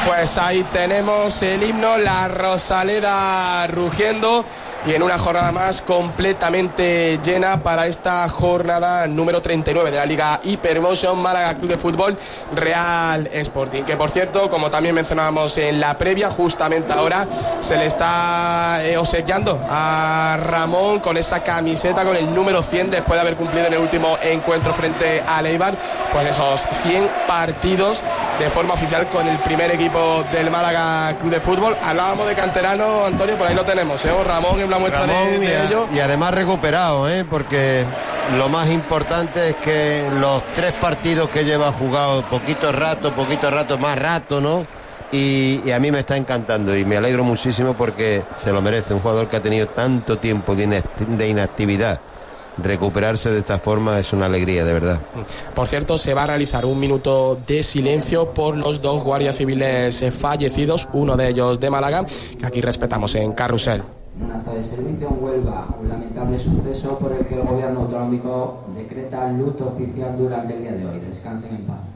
Pues ahí tenemos el himno, la Rosaleda rugiendo, y en una jornada más completamente llena para esta jornada número 39 de la Liga Hypermotion Málaga Club de Fútbol Real Sporting, que por cierto, como también mencionábamos en la previa, justamente ahora se le está obsequiando a Ramón con esa camiseta con el número 100 después de haber cumplido en el último encuentro frente al Eibar pues esos 100 partidos de forma oficial con el primer equipo del Málaga Club de Fútbol. Hablábamos de canterano, Antonio, por ahí lo tenemos, Ramón en la muestra de ello. Y además recuperado, porque lo más importante es que los 3 partidos que lleva jugado, poquito rato, más rato, ¿no? Y a mí me está encantando y me alegro muchísimo porque se lo merece un jugador que ha tenido tanto tiempo de inactividad. Recuperarse de esta forma es una alegría, de verdad. Por cierto, se va a realizar un minuto de silencio por los 2 guardias civiles fallecidos, uno de ellos de Málaga, que aquí respetamos en Carrusel. Un acto de servicio en Huelva, un lamentable suceso por el que el gobierno autonómico decreta luto oficial durante el día de hoy. Descansen en paz.